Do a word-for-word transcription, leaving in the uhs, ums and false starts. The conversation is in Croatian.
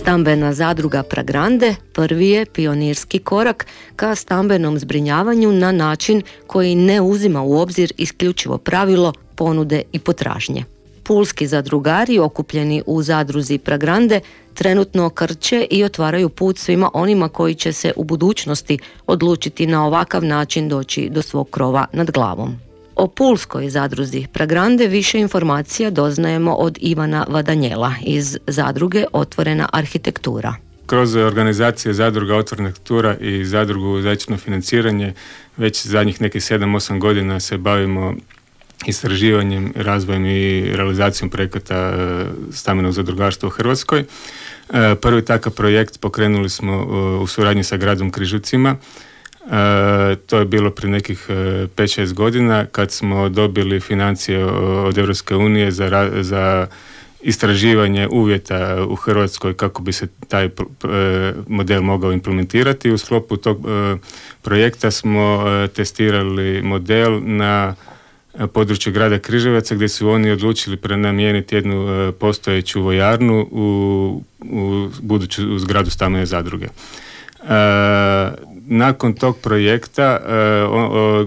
Stambena zadruga Pragrande prvi je pionirski korak ka stambenom zbrinjavanju na način koji ne uzima u obzir isključivo pravilo ponude i potražnje. Pulski zadrugari okupljeni u zadruzi Pragrande trenutno krče i otvaraju put svima onima koji će se u budućnosti odlučiti na ovakav način doći do svog krova nad glavom. O pulskoj zadruzi Pragrande više informacija doznajemo od Ivana Vadanjela iz zadruge Otvorena arhitektura. Kroz organizacije zadruga Otvorena arhitektura i zadrugu zajedničko financiranje već zadnjih nekih sedam osam godina se bavimo istraživanjem, razvojem i realizacijom projekata stambenog zadrugarstva u Hrvatskoj. Prvi takav projekt pokrenuli smo u suradnji sa gradom Križevcima. To je bilo prije nekih pet šest godina kad smo dobili financije od Europske unije za, za istraživanje uvjeta u Hrvatskoj kako bi se taj model mogao implementirati. U sklopu tog projekta smo testirali model na području grada Križevaca gdje su oni odlučili prenamijeniti jednu postojeću vojarnu u, u buduću zgradu stambene zadruge. Nakon tog projekta